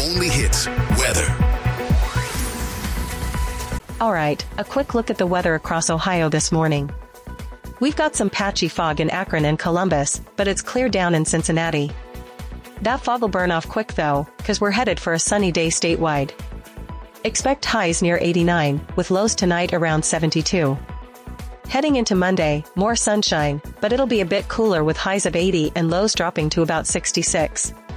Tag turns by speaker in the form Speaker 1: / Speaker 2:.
Speaker 1: only hits, weather.
Speaker 2: All right, a quick look at the weather across Ohio this morning. We've got some patchy fog in Akron and Columbus, but it's cleared down in Cincinnati. That fog will burn off quick though, cause we're headed for a sunny day statewide. Expect highs near 89, with lows tonight around 72. Heading into Monday, more sunshine, but it'll be a bit cooler with highs of 80 and lows dropping to about 66.